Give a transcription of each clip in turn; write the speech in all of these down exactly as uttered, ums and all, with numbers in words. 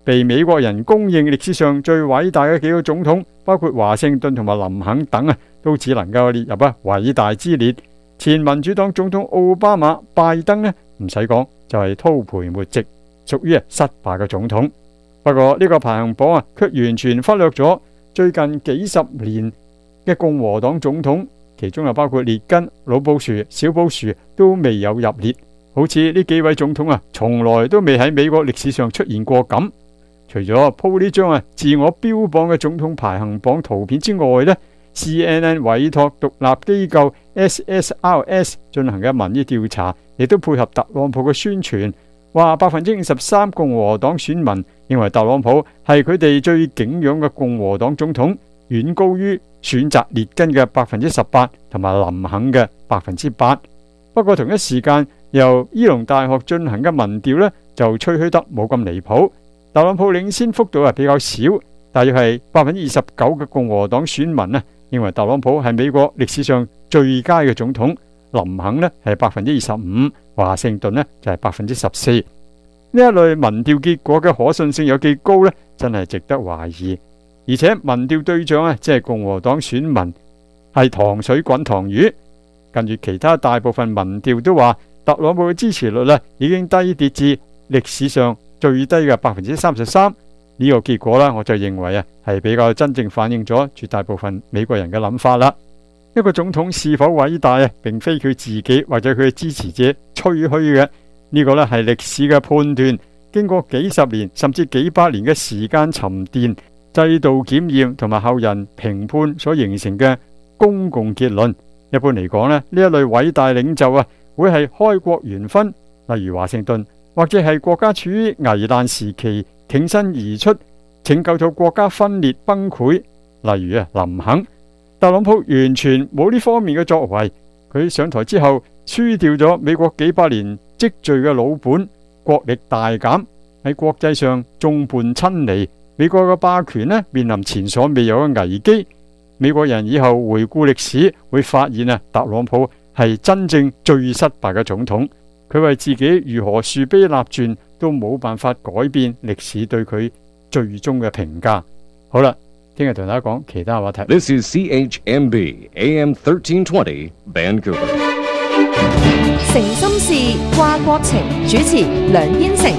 被美國人公認歷史上最偉大嘅幾個總統，包括華盛頓同埋林肯等啊，都只能夠列入啊偉大之列。前民主黨總統奧巴馬、拜登呢，唔使講就係叨賠沒席，屬於失敗嘅總統。不過呢個排行榜啊，卻完全忽略咗最近幾十年嘅共和黨總統，其中又包括列根、老布殊、小布殊都未有入列。好似呢幾位總統啊，從來都未喺美國歷史上出現過咁。除咗鋪呢張啊自我標榜嘅總統排行榜圖片之外呢， C N N 委託獨立機構 S S R S 進行嘅民意調查，亦都配合特朗普嘅宣傳，話百分之五十三共和黨選民認為特朗普係佢哋最敬仰嘅共和黨總統，遠高於選擇列根嘅百分之十八同埋林肯嘅百分之八。不過同一時間，由伊隆大學進行嘅民調呢，就吹噓得冇咁離譜。特朗普領先幅度係比較少，大約係百分之二十九嘅共和黨選民呢認為特朗普係美國歷史上最佳嘅總統，林肯呢係百分之二十五，華盛頓呢就係百分之十四。呢一類民調結果嘅可信性有幾高呢？真係值得懷疑。而且民調對象啊，即係共和黨選民，係糖水滾糖魚。跟住其他大部分民調都話，特朗普嘅支持率呢已經低跌至歷史上最低嘅百分之三十三。呢個結果呢，我就認為啊，係比較真正反映咗絕大部分美國人嘅諗法啦。一個總統是否偉大啊，並非佢自己或者佢嘅支持者吹噓嘅。呢個呢係歷史嘅判斷，經過幾十年甚至幾百年嘅時間沉澱、制度檢驗同埋後人評判所形成嘅公共結論。一般嚟講呢，呢一類偉大領袖啊，會係開國元勳，例如華盛頓，或者係國家處於危難時期挺身而出，拯救到國家分裂崩潰，例如啊林肯。特朗普完全冇呢方面嘅作為，佢上台之後輸掉咗美國幾百年積聚嘅老本，國力大減，喺國際上眾叛親離，美國嘅霸權呢面臨前所未有嘅危機。美國人以後回顧歷史會發現啊，特朗普係真正最失敗嘅總統，佢為自己如何樹碑立傳都冇辦法改變歷史對佢最終嘅評價。好啦，聽日同大家講其他話題。 This is C H M B A M thirteen twenty Vancouver。 誠心事掛國情，主持梁燕城。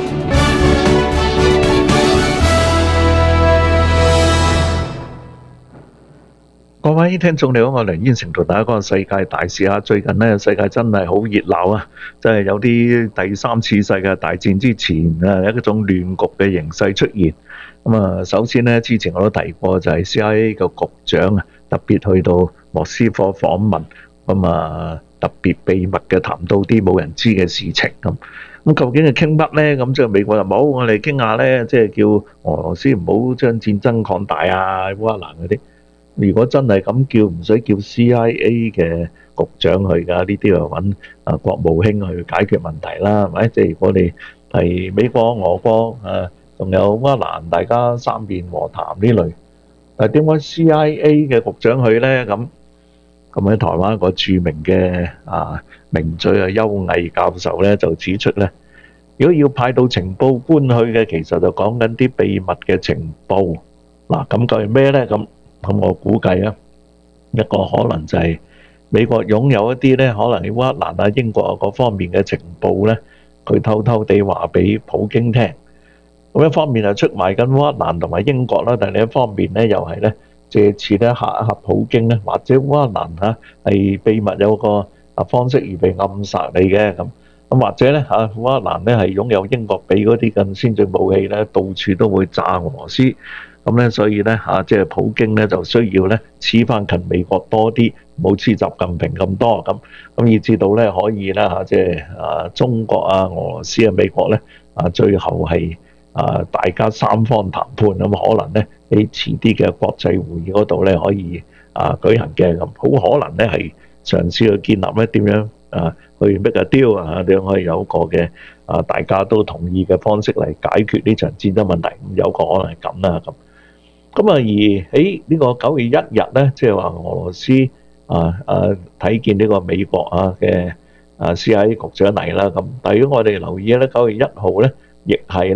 各位聽眾你好，我梁燕城同大家講世界大事啊！最近呢，世界真係好熱鬧啊！真係有啲第三次世界大戰之前啊，一種亂局嘅形勢出現。咁啊，首先呢，之前我都提過，就係 C I A 嘅局長啊，特別去到莫斯科訪問，咁啊特別秘密嘅談到啲冇人知嘅事情咁。咁究竟係傾乜呢？咁即係美國就冇，我哋傾下呢，即係叫俄羅斯唔好將戰爭擴大啊，烏克蘭嗰啲。如果真係咁叫，唔使叫 C I A 嘅局長去㗎，呢啲就揾啊國務卿去解決問題啦，係咪？即係如果你係美國、俄國啊，仲有烏克蘭，大家三邊和談呢類，但係點解 C I A 嘅局長去呢？咁咁喺台灣一個著名嘅啊名嘴啊邱毅教授咧就指出咧，如果要派到情報官去嘅，其實就講緊啲秘密嘅情報。嗱，咁究竟咩呢？咁咁我估計啊，一個可能就係美國擁有一啲咧，可能喺烏克蘭啊、英國啊嗰方面嘅情報咧，佢偷偷地話俾普京聽。咁一方面係出賣緊烏克蘭同埋英國啦，但係另一方面咧又係咧借此咧嚇一嚇普京咧，或者烏克蘭嚇係秘密有個啊方式而被暗殺你嘅咁。咁或者咧嚇烏克蘭咧係擁有英國俾嗰啲咁先進武器咧，到處都會炸俄羅斯。咁咧，所以咧嚇，即係普京咧就需要咧黐翻近美國多啲，冇黐習近平咁多咁，咁以至到咧可以咧嚇，即係啊中國啊、俄羅斯啊、美國咧啊，最後係啊大家三方談判咁，可能咧喺遲啲嘅國際會議嗰度咧可以啊舉行嘅咁，好可能咧係嘗試去建立咧點樣啊去 make a deal 啊，點樣可以有一個嘅啊大家都同意嘅方式嚟解決呢場戰爭問題，有個可能係咁啦咁。咁啊，而喺呢個九月一日咧，即係話俄羅斯啊啊睇見呢個美國啊嘅啊 C I A 局長嚟啦。咁，但係如果我哋留意咧，九月一號咧，亦係咧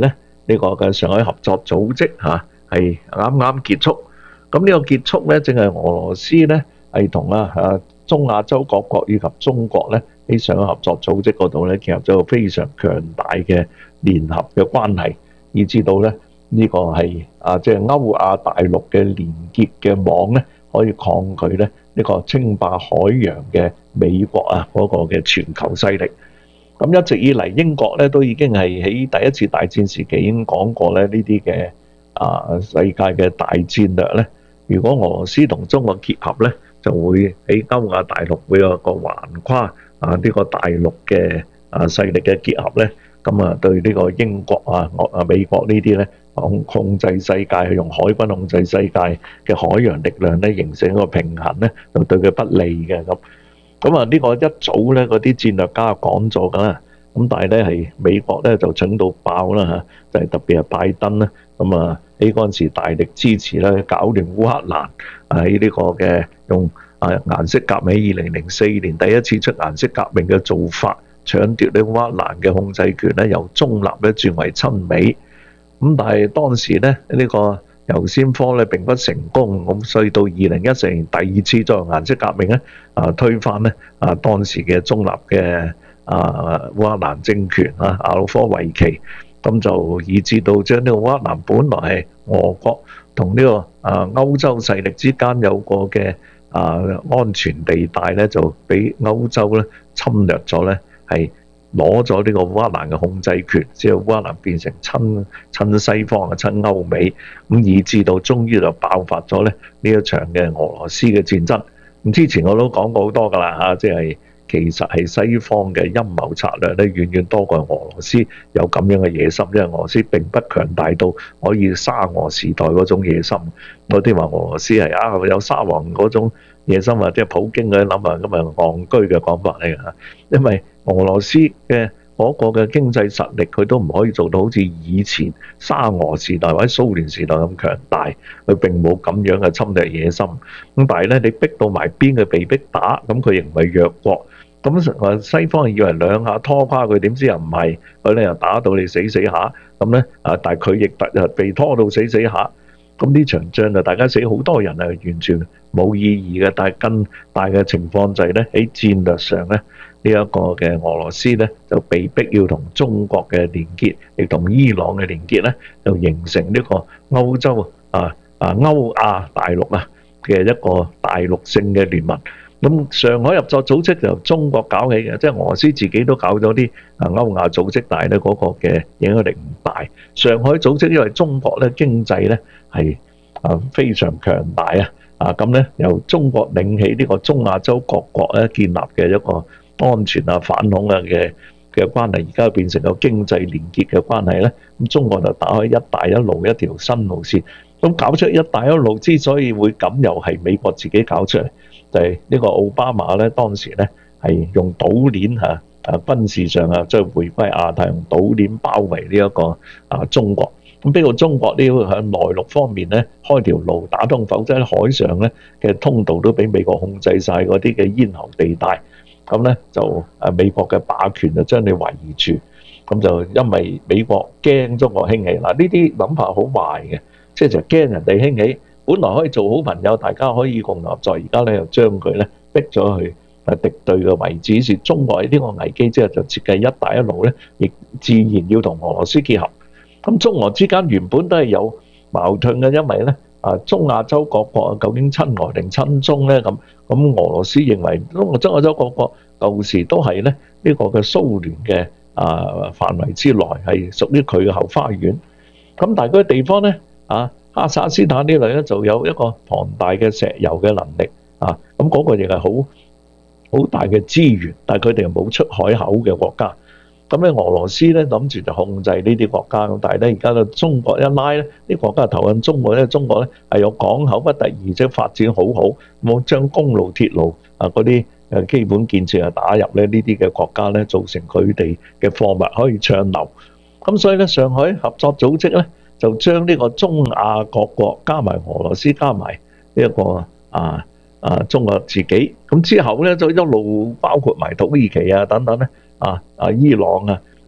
呢個嘅上海合作組織嚇係啱啱結束。咁呢個結束咧，正係俄羅斯咧係同啊啊中亞洲各國以及中國咧喺上海合作組織嗰度咧建立咗個非常強大嘅聯合嘅關係，以至到咧呢個係啊即係歐亞大陸嘅連結嘅網咧，可以抗拒咧呢個稱霸海洋嘅美國啊嗰個嘅全球勢力。咁一直以嚟英國咧都已經係喺第一次大戰時期已經講過咧呢啲嘅啊世界嘅大戰略咧，如果俄羅斯同中國結合咧，就會喺歐亞大陸會有個橫跨啊呢個大陸嘅啊勢力嘅結合咧，咁啊對呢個英國啊、啊美國呢啲咧控控制世界，用海軍控制世界嘅海洋力量咧，形成一個平衡咧，就對佢不利嘅咁。咁啊呢個一早咧嗰啲戰略家講咗㗎啦，咁但係咧係美國咧就整到爆啦嚇，就係特別係拜登啦，咁啊喺嗰陣時大力支持咧搞亂烏克蘭，喺呢個嘅用啊顏色革命，二零零四年第一次出顏色革命嘅做法，搶奪呢烏克蘭嘅控制權咧，由中立咧轉為親美。咁但係當時咧呢個尤先科咧並不成功，咁所以到二零一四年第二次作為顏色革命咧，啊推翻咧啊當時嘅中立嘅啊烏克蘭政權啊亞努科維奇，咁就以致到將呢個烏克蘭本來係俄國同呢個啊歐洲勢力之間有個嘅啊安全地帶咧，就俾歐洲咧侵略咗咧，係攞咗呢個烏克蘭嘅控制權，之後烏克蘭變成親親西方嘅親歐美，咁以致到終於就爆發咗咧呢一場嘅俄羅斯嘅戰爭。咁之前我都講過好多㗎啦嚇，即係其實係西方嘅陰謀策略咧，遠遠多過俄羅斯有咁樣嘅野心，因為俄羅斯並不強大到可以沙俄時代嗰種野心。嗰啲話俄羅斯係啊有沙皇嗰種野心啊，即係普京嗰啲諗法咁啊戇居嘅講法嚟㗎嚇，因為俄羅斯嘅嗰個嘅經濟實力，佢都唔可以做到好似以前沙俄時代或者蘇聯時代咁強大，佢並冇咁樣嘅侵略野心。咁但係咧，你逼到埋邊佢被逼打，咁佢亦唔係弱國。咁西方以為兩下拖垮佢，點知又唔係，佢咧又打到你死死下。咁咧啊，但係佢亦特被拖到死死下。咁呢場仗就大家死好多人係完全冇意義嘅，但係更大嘅情況就係咧喺戰略上咧。呢一個嘅俄羅斯咧就被逼要同中國嘅連結，亦同伊朗嘅連結咧，就形成呢個歐洲啊啊歐亞大陸啊嘅一個大陸性嘅聯盟。咁上海合作組織就由中國搞起嘅，即係俄羅斯自己都搞咗啲啊歐亞組織，但係咧嗰個嘅影響力唔大。上海組織因為中國咧經濟咧係啊非常強大啊啊咁咧由中國領起呢個中亞洲各國咧建立嘅一個安全啊、反恐啊嘅嘅關係，而家變成個經濟連結嘅關係咧。咁中國就打開一帶一路一條新路線。咁搞出一帶一路之所以會咁，又係美國自己搞出嚟，就係呢個奧巴馬咧當時咧係用島鏈嚇啊軍事上啊，即係回歸亞太，用島鏈包圍呢一個啊中國。咁逼到中國呢要喺內陸方面咧開條路打通，否則喺海上咧嘅通道都俾美國控制晒嗰啲嘅咽喉地帶。咁咧就誒美國嘅霸權就將你圍住，咁就因為美國驚中國興起，嗱呢啲諗法好壞嘅，即係就驚人哋興起，本來可以做好朋友，大家可以共同合作，而家咧又將佢咧逼咗去誒敵對嘅位置，於是中國喺呢個危機之後就設計一帶一路咧，亦自然要同俄羅斯結合。咁中俄之間原本都係有矛盾嘅，因為咧啊中亞洲各國究竟親俄定親中咧咁。咁俄羅斯認為中中亞洲各國舊時都係咧呢個嘅蘇聯嘅啊範圍之內，係屬於佢嘅後花園。咁但係嗰個地方咧啊，哈薩克斯坦呢類咧就有一個龐大嘅石油嘅能力啊，咁嗰個亦係好好大嘅資源，但係佢哋又冇出海口嘅國家。咁咧俄羅斯咧諗住就控制呢啲國家，咁但係咧而家咧中國一拉咧，啲國家投向中國咧，中國咧係有港口不敵，而且發展好好，冇將公路鐵路啊嗰啲誒基本建設啊打入咧呢啲嘅國家咧，造成佢哋嘅貨物可以暢流。咁所以咧上海合作組織咧就將呢個中亞各國加埋俄羅斯加埋呢一個啊啊中國自己，咁之後咧就一路包括埋土耳其啊等等咧。啊！啊！伊朗啊，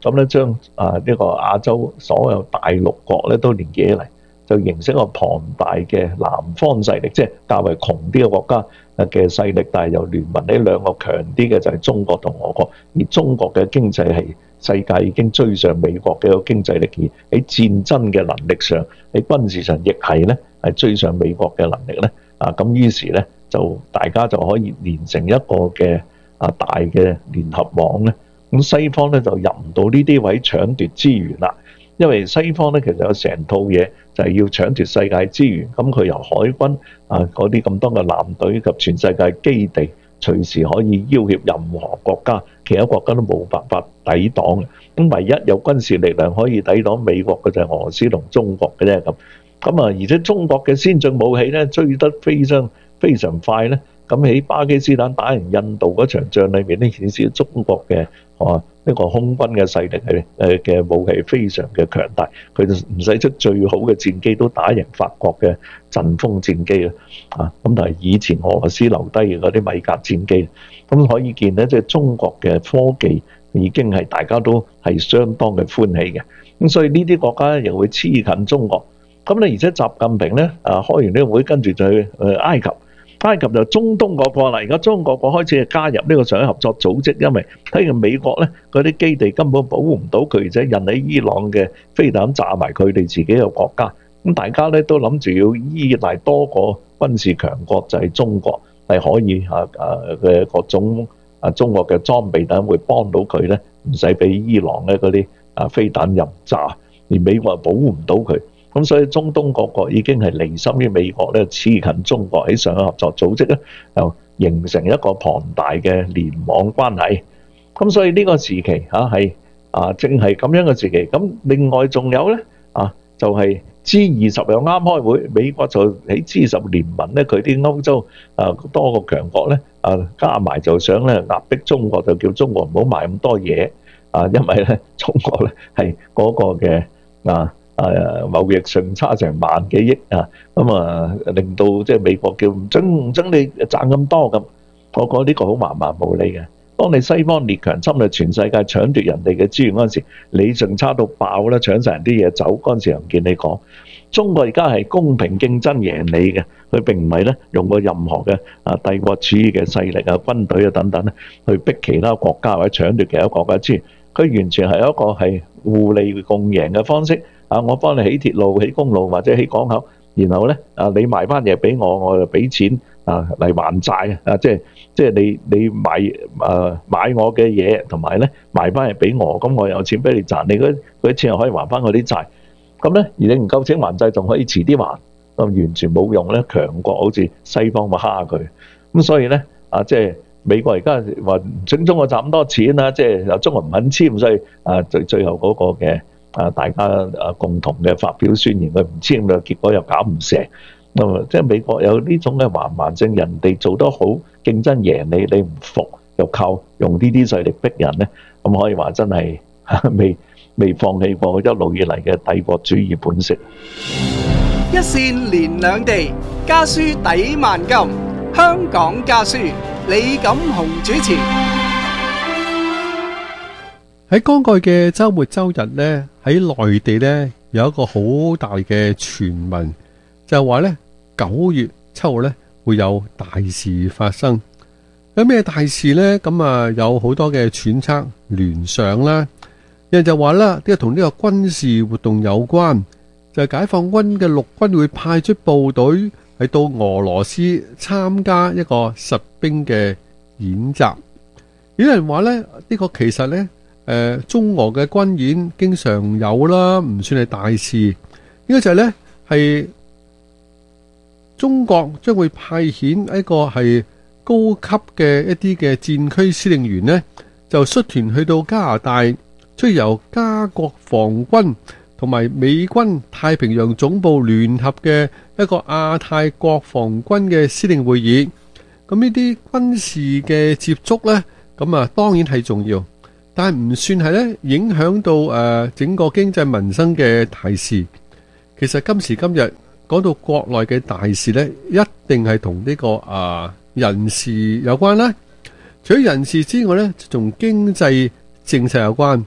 咁咧將啊呢個亞洲所有大陸國咧都連結起嚟，就形成一個龐大嘅南方勢力，即係較為窮啲嘅國家嘅勢力，但係又聯盟呢兩個強啲嘅就係中國同俄國，而中國嘅經濟係世界已經追上美國嘅一個經濟力，而喺戰爭嘅能力上，喺軍事上亦係咧係追上美國嘅能力咧。啊，咁於是咧就大家就可以連成一個嘅啊大嘅聯合網咧。咁西方咧就入唔到呢啲位搶奪資源啦，因為西方咧其實有成套嘢就係要搶奪世界資源。咁佢由海軍啊嗰啲咁多嘅艦隊及全世界基地，隨時可以要挾任何國家，其他國家都冇辦法抵擋嘅。咁唯一有軍事力量可以抵擋美國嘅就係俄羅斯同中國嘅啫咁。咁啊，而且中國嘅先進武器咧追得非常非常快咧。咁喺巴基斯坦打贏印度嗰場仗裏面咧，顯示中國嘅啊呢個空軍嘅勢力係誒嘅武器非常嘅強大，佢就唔使出最好嘅戰機都打贏法國嘅陣風戰機啦。啊，咁但係以前俄羅斯留低嘅嗰啲米格戰機，咁可以見咧，即係中國嘅科技已經係大家都係相當嘅歡喜嘅。咁所以呢啲國家又會黐近中國。咁咧，而且習近平咧啊開完呢個會，跟住就去誒埃及。埃及就中東各國啦，而家中國國開始加入呢個上海合作組織，因為睇見美國咧嗰啲基地根本保護唔到佢，而且引起伊朗嘅飛彈炸埋佢哋自己嘅國家。咁大家咧都諗住要依賴多個軍事強國，就係中國係可以啊啊嘅各種啊中國嘅裝備等會幫到佢咧，唔使俾伊朗咧嗰啲啊飛彈任炸，而美國保護唔到佢。咁所以中東各國已經係離心於美國咧，黐近中國喺上海合作組織咧，就形成一個龐大嘅聯網關係。咁所以呢個時期嚇係啊，正係咁樣嘅時期。咁另外仲有咧啊，就係 G 二十又啱開會，美國就喺 G 二十聯盟咧，佢啲歐洲啊多個強國咧啊加埋就想咧壓迫中國，就叫中國唔好買咁多嘢啊，因為咧中國咧係嗰個嘅啊。誒貿易順差成萬幾億啊，咁啊令到即係美國叫唔準唔準你賺咁多咁，我覺得呢個好蠻蠻無理嘅。當你西方列強侵略全世界搶奪人哋嘅資源嗰陣時，你順差到爆啦，搶晒人啲嘢走嗰陣時，又唔見你講。中國而家係公平競爭贏你嘅，佢並唔係咧用過任何嘅啊帝國主義嘅勢力啊、軍隊啊等等咧去逼其他國家或者搶奪其他國家資源，佢完全係一個係互利共贏嘅方式。啊！我幫你起鐵路、起公路或者起港口，然後咧啊，你賣翻嘢俾我，我就俾錢啊嚟還債啊！即係即係你你買啊買我嘅嘢，同埋咧賣翻嘢俾我，咁我有錢俾你賺，你嗰嗰啲錢又可以還翻我啲債。咁咧而你唔夠錢還債，仲可以遲啲還，咁完全冇用咧。強國好似西方咪蝦佢，咁所以咧啊，即係美國而家話唔準中國賺咁多錢啊，即係又中國唔肯簽，所以啊最最後嗰個嘅。啊！大家啊共同嘅發表宣言，佢唔簽嘅結果又搞唔成。咁啊，即係美國有呢種嘅橫蠻性，人哋做得好，競爭贏你，你唔服，又靠用呢啲勢力逼人咧。咁可以話真係未未放棄過一路以嚟嘅帝國主義本色。 一線連兩地，家書抵萬金。香港家書，李錦雄主持。 喺剛過嘅週末週日呢，喺內地呢有一個好大嘅傳聞，就係話呢九月七號呢會有大事發生。有咩大事呢？咁啊有好多嘅揣測聯想啦。有人就話啦，呢個同呢個軍事活動有關，就係解放軍嘅陸軍會派出部隊係到俄羅斯參加一個實兵嘅演習。有人話呢，呢個其實呢。誒、呃，中俄嘅軍演經常有啦，唔算係大事。應該就係呢，係中國將會派遣一個係高級嘅一啲嘅戰區司令員呢，就率團去到加拿大，出由加國防軍同埋美軍太平洋總部聯合嘅一個亞太國防軍嘅司令會議。咁呢啲軍事嘅接觸呢，咁啊當然係重要。但係唔算係咧影響到誒整個經濟民生嘅大事。其實今時今日講到國內嘅大事咧，一定係同呢個啊人事有關啦。除咗人事之外咧，就同經濟政策有關。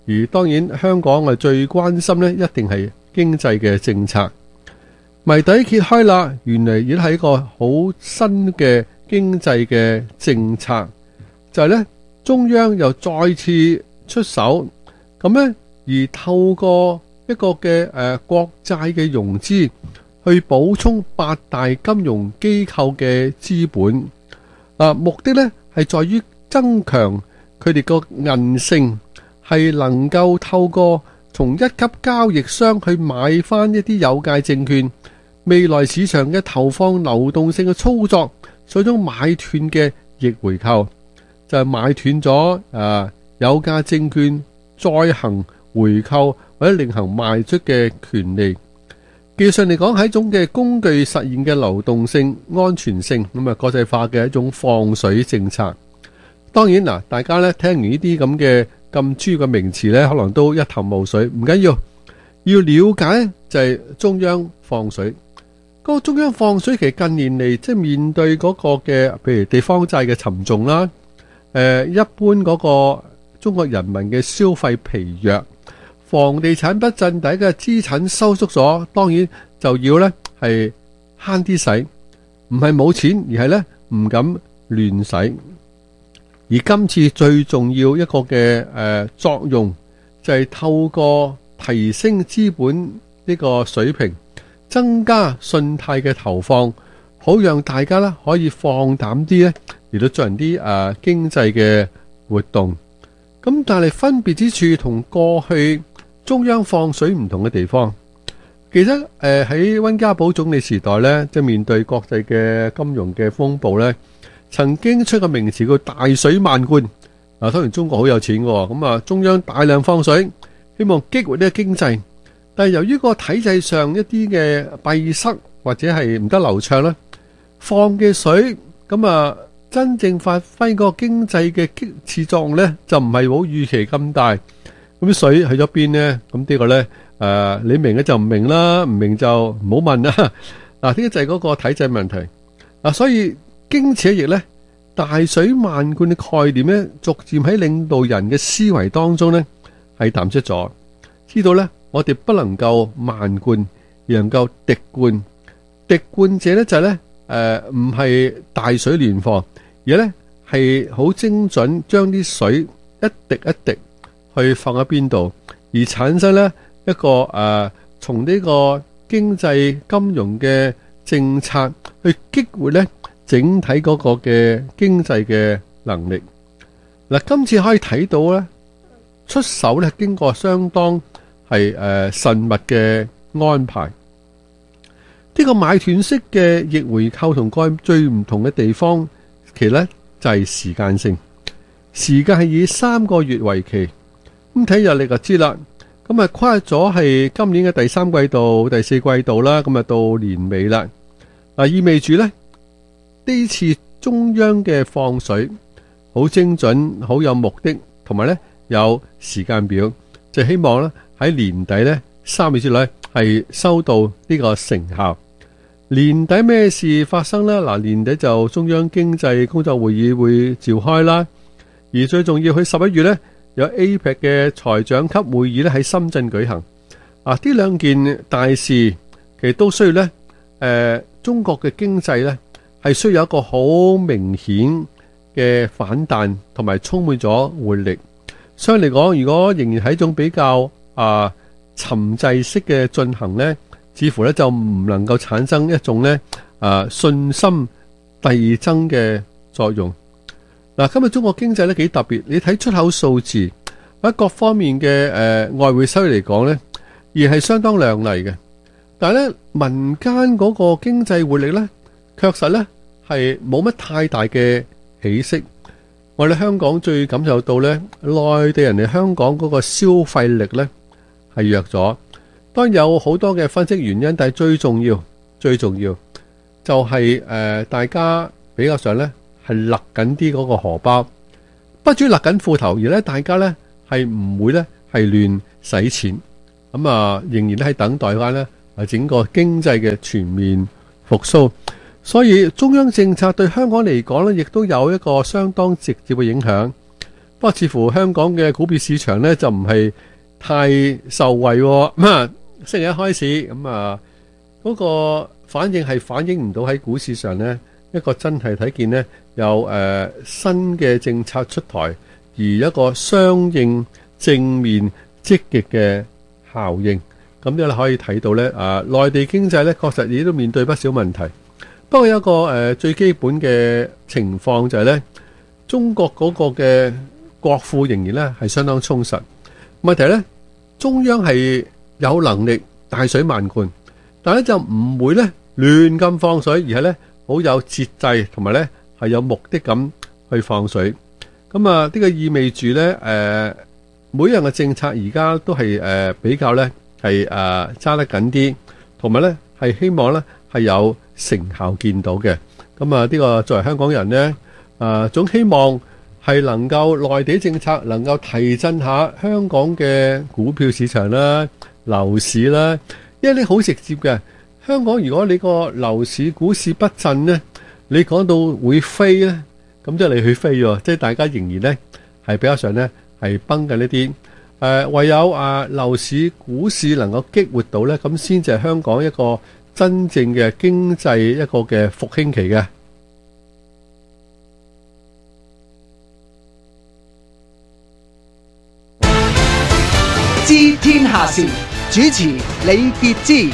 而當然香港係最關心呢，一定係經濟嘅政策。謎底揭開啦，原來已經係一個好新嘅經濟嘅政策，就係呢，中央又再次出手，咁呢，而透過一個嘅誒國債嘅融資，去補充八大金融機構嘅資本。啊，目的呢係在於增強佢哋個韌性，係能夠透過從一級交易商去買翻一啲有價證券，未來市場嘅投放流動性嘅操作，所以種買斷嘅逆回購，就係、是、買斷咗誒有價證券再行回購或者另行賣出嘅權利。技術上嚟講係一種嘅工具實現嘅流動性、安全性，咁啊國際化嘅一種放水政策。當然嗱，大家咧聽完呢啲咁嘅咁專業嘅名詞咧，可能都一頭霧水。唔緊要，要了解就係中央放水。嗰個中央放水其實近年嚟，即係面對嗰個嘅，譬如地方債嘅沉重啦，誒，一般嗰個中國人民嘅消費疲弱。房地產不振，底嘅資產收縮咗，當然就要呢係慳啲使，唔係冇錢，而係呢唔敢亂使。而今次最重要一個嘅誒作用，就係透過提升資本呢個水平，增加信貸嘅投放，好讓大家呢可以放膽啲呢嚟到進行啲誒經濟嘅活動。咁但係分別之處同過去中央放水唔同嘅地方，其實誒喺溫家寶總理時代呢，即係面對國際嘅金融嘅風暴呢，曾經出個名詞叫大水漫灌。嗱，當然中國好有錢嘅，咁啊中央大量放水，希望激活呢個經濟。但係由於個體制上一啲嘅閉塞或者係唔得流暢咧，放嘅水咁啊，真正發揮個經濟嘅激刺作用呢，就唔係好預期咁大。咁啲水去咗邊呢？咁呢個呢，誒、呃，你明嘅就唔明啦，唔明就唔好問啦。嗱，呢個就係嗰個體制問題。嗱，所以經此一役呢，大水漫灌嘅概念呢，逐漸喺領導人嘅思維當中呢，係淡出咗。知道呢，我哋不能夠漫灌，而能夠滴灌。滴灌者呢，就係呢，誒，唔係大水亂放，而呢係好精準將啲水一滴一滴去放喺邊度，而產生呢一個誒，從呢個經濟金融嘅政策去激活呢整體嗰個嘅經濟嘅能力。嗱，今次可以睇到呢，出手呢經過相當係誒慎密嘅安排。呢個買斷式嘅逆回購同過去最唔同嘅地方，其實呢就係時間性，時間係以三個月為期。咁睇日曆就知啦，咁啊跨咗係今年嘅第三季度、第四季度啦，咁啊到年尾啦。嗱，意味住咧呢次中央嘅放水好精準、好有目的，同埋咧有時間表，就希望咧喺年底咧三月之內係收到呢個成效。年底咩事發生咧？嗱，年底就中央經濟工作會議會召開啦，而最重要佢十一月咧。有 A P E C 嘅財長級會議咧喺深圳舉行，啊，呢兩件大事其實都需要咧，誒、呃，中國嘅經濟咧係需要一個好明顯嘅反彈，同埋充滿咗活力。相對嚟講，如果仍然係一種比較啊沉滯式嘅進行咧，似乎咧就唔能夠產生一種咧啊信心遞增嘅作用。嗱，今日中國經濟咧幾特別，你睇出口數字喺各方面嘅誒、呃、外匯收入嚟講咧，而係相當亮麗嘅。但係咧民間嗰個經濟活力咧，確實咧係冇乜太大嘅起色。我哋香港最感受到咧，內地人嚟香港嗰個消費力咧係弱咗。當然有好多嘅分析原因，但係最重要、最重要就係、是、誒、呃、大家比較上咧。係勒緊啲嗰個荷包，不止勒緊褲頭，而咧大家咧係唔會咧係亂使錢，咁啊仍然咧喺等待翻咧係整個經濟嘅全面復甦。所以中央政策對香港嚟講咧，亦都有一個相當直接嘅影響。 不過似乎香港嘅股票市場呢，就唔係太受惠喎。咁啊，星期一開始咁啊，嗰個反應係反映唔到喺股市上呢，一個真係睇見呢有誒新嘅政策出台，而一個相應正面積極嘅效應。咁樣你可以睇到呢，啊，內地經濟呢確實亦都面對不少問題。不過有一個誒最基本嘅情況就係呢，中國嗰個嘅國庫仍然咧係相當充實。問題咧，中央係有能力大水漫灌，但係咧就唔會咧亂咁放水，而係咧好有節制，同埋咧係有目的咁去放水。咁啊，呢個意味住咧誒，每樣嘅政策而家都係誒比較咧係誒揸得緊啲，同埋咧係希望咧係有成效見到嘅。咁啊，呢個作為香港人咧，啊總希望係能夠內地政策能夠提振下香港嘅股票市場啦、樓市啦，因為你好直接嘅。香港如果你個樓市股市不振呢，你講到會飛呢，咁即係你去飛喎，即係大家仍然呢係比較上呢係繃緊呢啲。誒唯有啊樓市股市能夠激活到呢，咁先至係香港一個真正嘅經濟一個嘅復興期嘅。 知天下事，主持李傑之。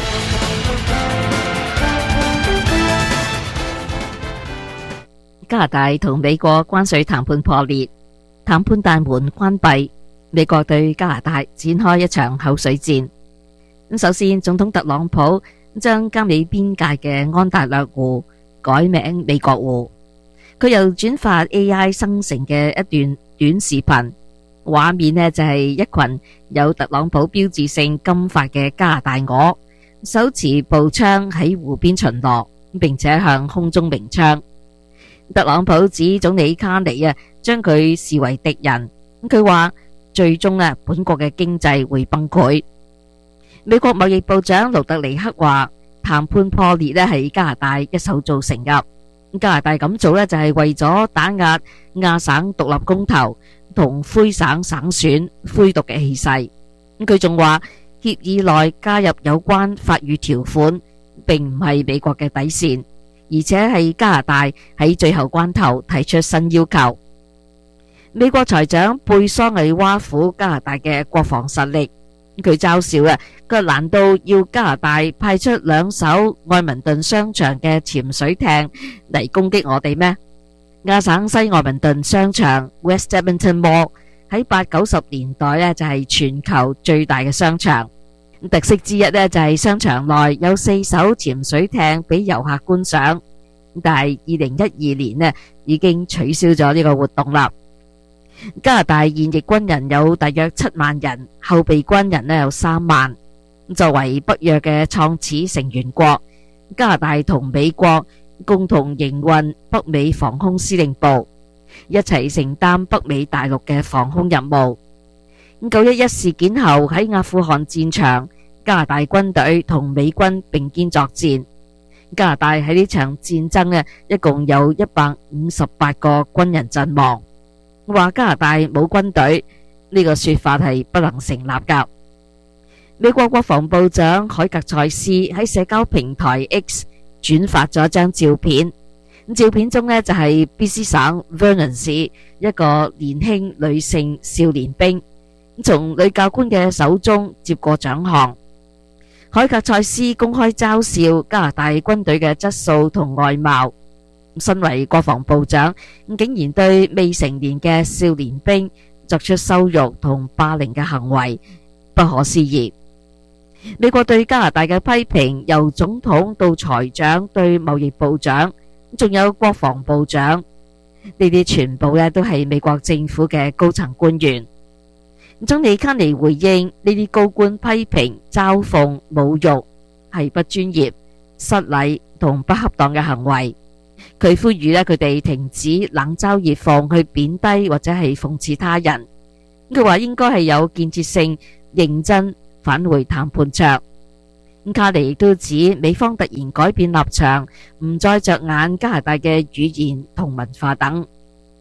加拿大同美國關稅談判破裂，談判大門關閉，美國對加拿大展開一場口水戰。咁首先，總統特朗普將加美邊界嘅安大略湖改名美國湖，佢又轉發 A I 生成嘅一段短視頻。畫面呢就係一群有特朗普標誌性金髮嘅加拿大鵝，手持步槍喺湖邊巡邏，並且向空中鳴槍。特朗普指總理卡尼啊，將佢視為敵人。佢話最終呢，本國嘅經濟會崩潰。美國貿易部長盧特尼克話，談判破裂呢係加拿大一手造成㗎。加拿大咁做呢，就係為咗打壓亞省獨立公投同魁省省選灰獨嘅氣勢。佢仲話協議內加入有關法語條款並唔係美國嘅底線，而且係加拿大喺最後關頭提出新要求。美國財長貝桑尼挖苦加拿大嘅國防實力，佢嘲笑啊，佢話難道要加拿大派出兩艘愛民頓商場嘅潛水艇嚟攻擊我哋咩？亞省西愛民頓商場 West Edmonton Mall 喺八九十年代呢就係全球最大嘅商場。特色之一呢就係商場內有四艘潛水艇俾遊客觀賞，但係二零一二年呢已經取消咗呢個活動啦。加拿大現役軍人有大約七萬人，後備軍人呢有三萬。作為北約嘅創始成員國，加拿大同美國共同營運北美防空司令部，一齊承擔北美大陸嘅防空任務。九一一事件後喺阿富汗戰場，加拿大軍隊同美軍並肩作戰。加拿大喺呢場戰爭呢，一共有一百五十八個軍人陣亡。話加拿大冇軍隊呢個說法係不能成立㗎。美國國防部長凱格賽斯喺社交平台 X 轉發咗一張照片，照片中呢就係 B C 省 Vernon 市一個年輕女性少年兵從女教官嘅手中接過獎項。凱格賽斯公開嘲笑加拿大軍隊嘅質素同外貌。身為國防部長，竟然對未成年嘅少年兵作出羞辱同霸凌嘅行為，不可思議。美國對加拿大嘅批評，由總統到財長對貿易部長，仲有國防部長，呢啲全部呢都係美國政府嘅高層官員。總理卡尼回應呢啲高官批評、嘲諷、侮辱係不專業、失禮同不恰當嘅行為。佢呼籲呢佢哋停止冷嘲熱諷去貶低或者係諷刺他人。佢話應該係有建設性、認真返回談判桌。卡尼亦都指美方突然改變立場，唔再着眼加拿大嘅語言同文化等。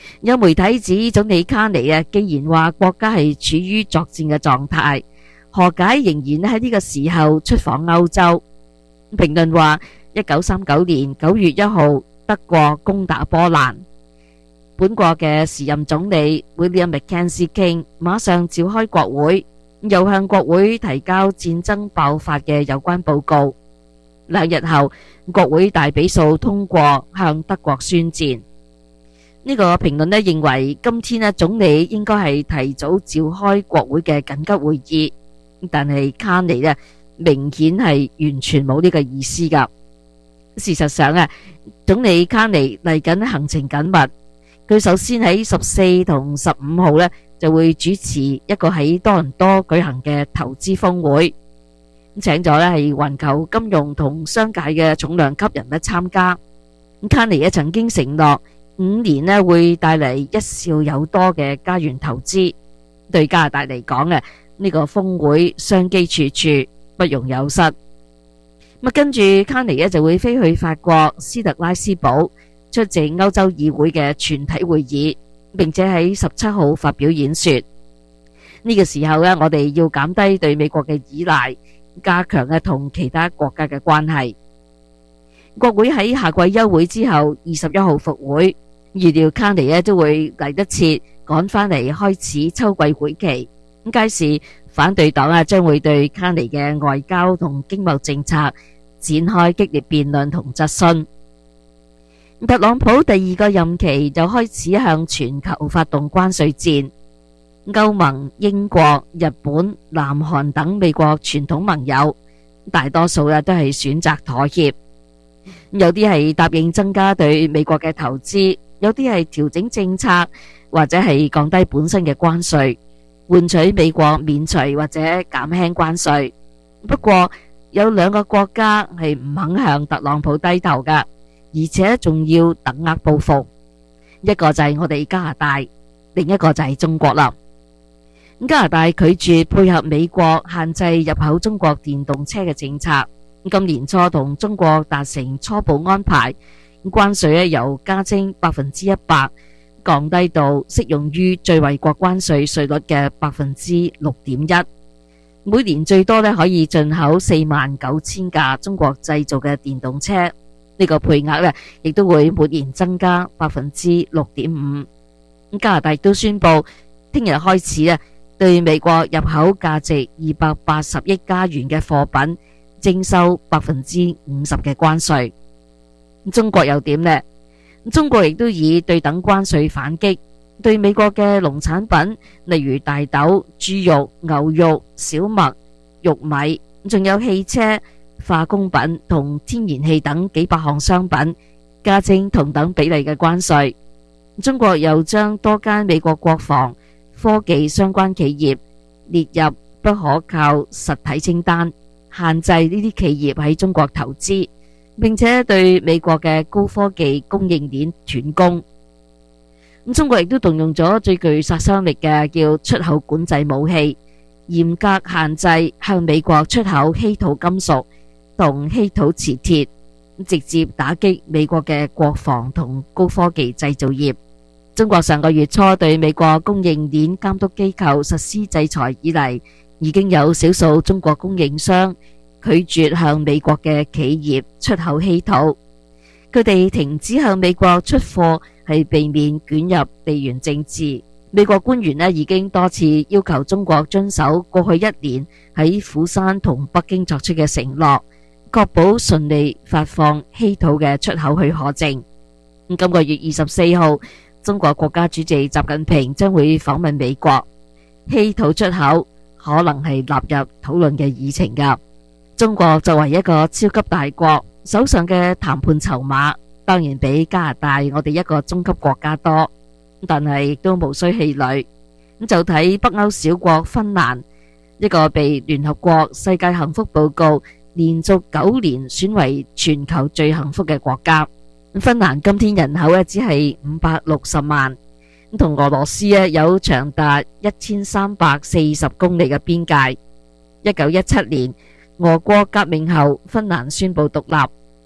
有媒體指總理卡尼啊，既然話國家係處於作戰嘅狀態，何解仍然喺呢個時候出訪歐洲？評論話，一九三九年九月一號，德國攻打波蘭，本國嘅時任總理 William Mackenzie King 馬上召開國會，又向國會提交戰爭爆發嘅有關報告。兩日後，國會大比數通過向德國宣戰。呢個評論呢認為，今天呢總理應該係提早召開國會嘅緊急會議，但係卡尼呢明顯係完全冇呢個意思噶。事實上啊，總理卡尼嚟緊行程緊密，佢首先喺十四同十五號呢就會主持一個喺多倫多舉行嘅投資峰會，請咗呢係環球金融同商界嘅重量級人物參加。卡尼呢曾經承諾五年呢會帶嚟一兆有多嘅加元投資，對加拿大嚟講啊，呢個峰會商機處處，不容有失。咁跟住卡尼呢就會飛去法國斯特拉斯堡出席歐洲議會嘅全體會議，並且喺十七號發表演說。呢個時候呢，我哋要減低對美國嘅依賴，加強呢同其他國家嘅關係。國會喺夏季休會之後，二十一號復會，預料卡尼呢都會嚟得切趕返嚟開始秋季會期。咁屆時反對黨啊將會對卡尼嘅外交同經貿政策展開激烈辯論同質詢。特朗普第二個任期就開始向全球發動關稅戰，歐盟、英國、日本、南韓等美國傳統盟友，大多數啊都係選擇妥協，有啲係答應增加對美國嘅投資，有啲係調整政策或者係降低本身嘅關稅，換取美國免除或者減輕關稅。不過有兩個國家係唔肯向特朗普低頭㗎，而且仲要等額報復，一個就係我哋加拿大，另一個就係中國啦。加拿大拒絕配合美國限制入口中國電動車嘅政策，今年初同中國達成初步安排，關稅咧由加徵百分之一百降低到適用於最惠國關稅稅率嘅百分之六點一，每年最多咧可以進口四萬九千架中國製造嘅電動車。呢個配額咧，亦都會每年增加百分之六點五。加拿大都宣布，聽日開始啊，對美國入口價值二百八十億加元嘅貨品徵收百分之五十嘅關稅。中國又點呢？中國亦都以對等關稅反擊，對美國嘅農產品，例如大豆、豬肉、牛肉、小麥、玉米，仲有汽車、化工品同天然氣等幾百項商品加徵同等比例嘅關稅。中國又將多間美國國防科技相關企業列入不可靠實體清單，限制呢啲企業喺中國投資，並且對美國嘅高科技供應鏈斷供。咁中國亦都動用咗最具殺傷力嘅叫出口管制武器，嚴格限制向美國出口稀土金屬同稀土磁鐵，直接打擊美國嘅國防同高科技製造業。中國上個月初對美國供應鏈監督機構實施制裁以嚟，已經有少數中國供應商拒絕向美國嘅企業出口稀土，佢哋停止向美國出貨係避免捲入地緣政治。美國官員呢已經多次要求中國遵守過去一年喺釜山同北京作出嘅承諾，確保順利發放稀土嘅出口許可證。今個月二十四號，中國國家主席習近平將會訪問美國，稀土出口可能係納入討論嘅議程㗎。中國作為一個超級大國，手上嘅談判籌碼當然比加拿大我哋一個中級國家多，但係亦都無需氣餒。咁就睇北歐小國芬蘭，一個被聯合國世界幸福報告連續九年選為全球最幸福嘅國家。芬蘭今天人口咧只係五百六十萬，同俄羅斯咧有長達一千三百四十公里嘅邊界。一九一七年俄國革命後，芬蘭宣布獨立。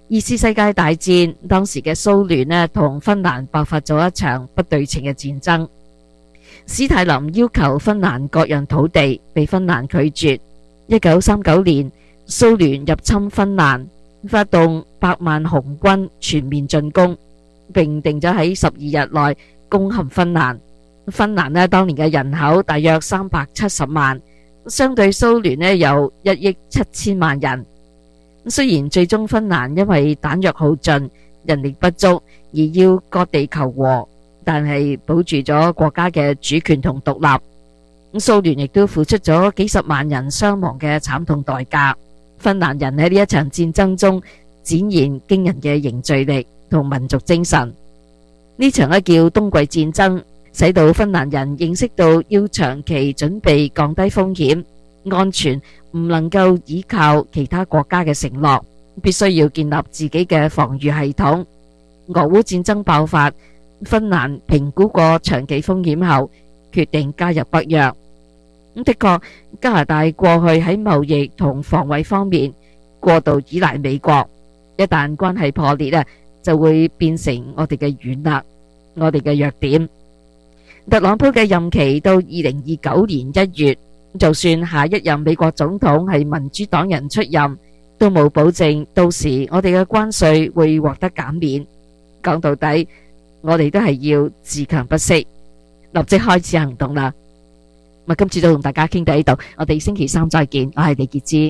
二次世界大戰當時嘅蘇聯呢同芬蘭爆發咗一場不對稱嘅戰爭。史太林要求芬蘭割讓土地，被芬蘭拒絕。一九三九年，蘇聯入侵芬蘭，發動百萬紅軍全面進攻，並定咗喺十二日內攻陷芬蘭。芬蘭呢當年嘅人口大約三百七十萬，相對蘇聯呢有一億七千萬人。雖然最終芬蘭因為彈藥耗盡、人力不足而要割地求和，但係保住咗國家嘅主權同獨立。蘇聯亦都付出咗幾十萬人傷亡嘅慘痛代價。芬蘭人喺呢一場戰爭中展現驚人嘅凝聚力同民族精神。呢場咧叫冬季戰爭，使到芬蘭人認識到要長期準備降低風險，安全唔能夠依靠其他國家嘅承諾，必須要建立自己嘅防禦系統。俄烏戰爭爆發，芬蘭評估過長期風險後，決定加入北約。咁的確，加拿大過去喺貿易同防衛方面過度依賴美國，一旦關係破裂啊，就會變成我哋嘅軟肋，我哋嘅弱點。特朗普嘅任期到二零二九年一月，就算下一任美國總統係民主黨人出任，都冇保證到時我哋嘅關稅會獲得減免。講到底，我哋都係要自強不息，立即開始行動啦。咁今次就同大家傾到呢度，我哋星期三再見。我係李潔芝。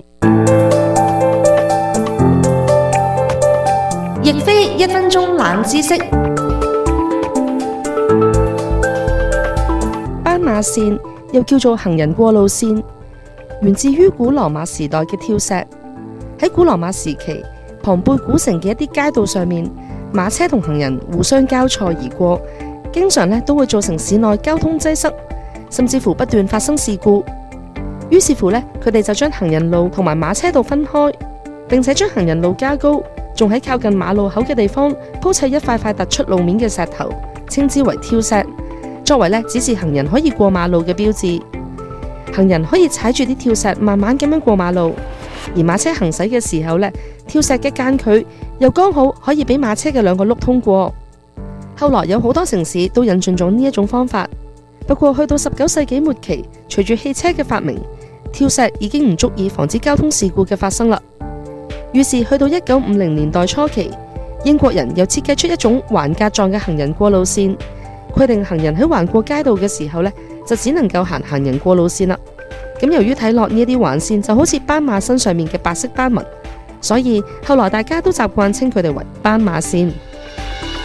亦非一分鐘冷知識。斑馬線又叫做行人過路線，源自於古羅馬時代嘅跳石。喺古羅馬時期，龐貝古城嘅一啲街道上面，馬車同行人互相交錯而過，經常咧都會造成市內交通擠塞，甚至乎不斷發生事故。於是乎咧，佢哋就將行人路同埋馬車道分開，並且將行人路加高，仲喺靠近馬路口嘅地方鋪砌一塊塊突出路面嘅石頭，稱之為跳石，作為咧指示行人可以過馬路嘅標誌。行人可以踩住啲跳石慢慢咁樣過馬路，而馬車行駛嘅時候咧，跳石嘅間距又剛好可以俾馬車嘅兩個轆通過。後來有好多城市都引進咗呢一種方法，不過去到十九世紀末期，隨住汽車嘅發明，跳石已經唔足以防止交通事故嘅發生啦。於是去到一九五零年代初期，英國人又設計出一種橫格狀嘅行人過路線，規定行人喺橫過街道嘅時候呢，就只能夠行行人過路線啦。咁由於睇落呢一啲橫線就好似斑馬身上面嘅白色斑紋，所以後來大家都習慣稱佢哋為斑馬線。